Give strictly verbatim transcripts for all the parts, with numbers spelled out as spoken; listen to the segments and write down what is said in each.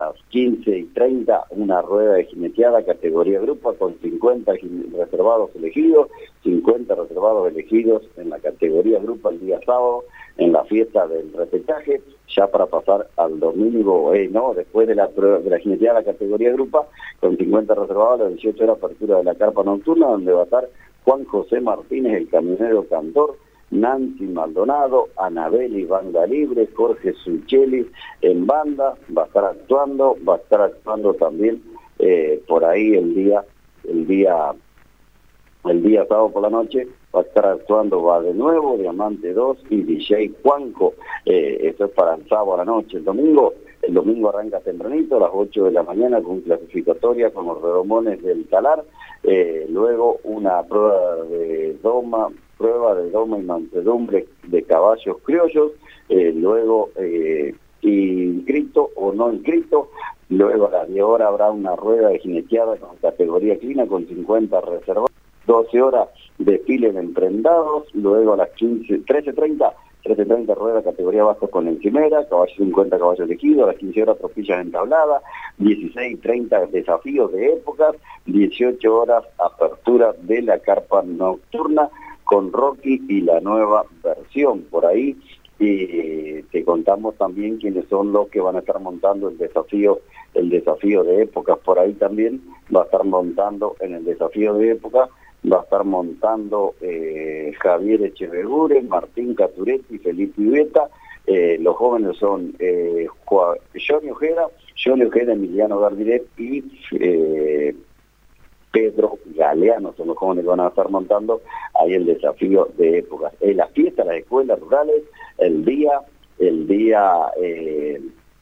las quince y treinta una rueda de jineteada categoría grupo con cincuenta reservados elegidos, cincuenta reservados elegidos en la categoría grupo el día sábado, en la fiesta del repetaje, ya para pasar al domingo, eh, no, después de la, de la jineteada categoría grupo, con cincuenta reservados, a las dieciocho horas apertura de la carpa nocturna, donde va a estar Juan José Martínez, el camionero cantor, Nancy Maldonado, Anabeli Banda Libre, Jorge Suchelli en banda, va a estar actuando, va a estar actuando también eh, por ahí el día, el día, el día sábado por la noche, va a estar actuando va de nuevo, Diamante dos y D J Juanco, eh, eso es para el sábado a la noche. El domingo, el domingo arranca tempranito, a las ocho de la mañana, con clasificatoria con los redomones del Talar, eh, luego una prueba de doma, prueba de doma y mansedumbre de caballos criollos, eh, luego eh, inscrito o no inscrito, luego a las diez horas habrá una rueda de jineteada con categoría clina con cincuenta reservados, doce horas desfile de emprendados, luego a las quince, trece treinta, trece treinta rueda categoría bajo con encimera, caballo cincuenta caballos elegidos, a las quince horas tropillas entabladas, dieciséis treinta desafíos de épocas, dieciocho horas apertura de la carpa nocturna con Rocky y la nueva versión por ahí. Y te contamos también quiénes son los que van a estar montando el desafío, el desafío de épocas por ahí también, va a estar montando en el desafío de épocas, va a estar montando eh, Javier Echeverría, Martín Caturetti, Felipe Ibeta, eh, los jóvenes son eh, Johnny Ojeda, Johnny Ojeda, Emiliano Gardiret y eh, Pedro Galeano, son los jóvenes que van a estar montando ahí el desafío de épocas. En las fiestas, las escuelas rurales, el día, el día, eh,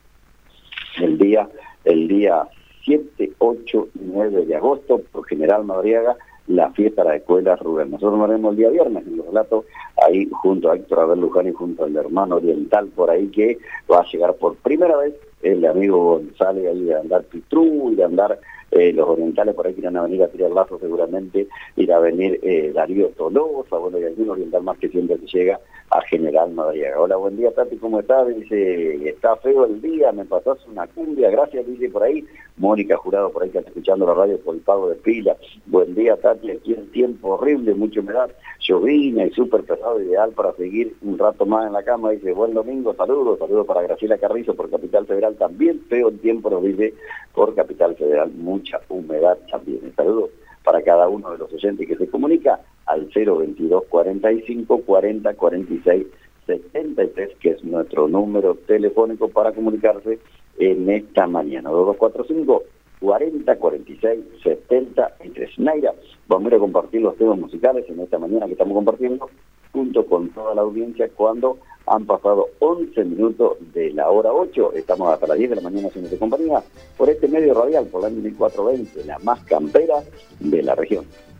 el día, el día siete, ocho y nueve de agosto, por General Madariaga, la fiesta de las escuelas rurales. Nosotros nos haremos el día viernes en los relatos, ahí junto a Héctor Abel Luján y junto al hermano oriental por ahí que va a llegar por primera vez el amigo González ahí de andar Pitrú y de andar eh, los orientales por ahí que irán a venir a tirar lazo seguramente, irá a venir eh, Darío Tolosa, bueno, y algún oriental más que siempre que llega a General Madariaga. Hola, buen día Tati, ¿cómo estás? Dice, está feo el día, me pasás una cumbia, gracias, dice por ahí. Mónica Jurado por ahí que está escuchando la radio por el pago de pila. Buen día Tati, aquí el tiempo horrible, mucha humedad, llovina y súper pesado, ideal para seguir un rato más en la cama. Dice, buen domingo, saludos, saludos para Graciela Carrizo por Capital Federal, también feo el tiempo nos dice por Capital Federal, mucha humedad también. Saludos para cada uno de los oyentes que se comunica al cero veintidós cuarenta y cinco cuarenta cuarenta y seis setenta y tres, que es nuestro número telefónico para comunicarse en esta mañana. dos dos cuatro cinco cuarenta cuarenta y seis setenta y tres. Naira, vamos a ir a compartir los temas musicales en esta mañana que estamos compartiendo junto con toda la audiencia cuando han pasado once minutos de la hora ocho. Estamos hasta las diez de la mañana haciendo de compañía por este medio radial, por la mil cuatrocientos veinte, la más campera de la región.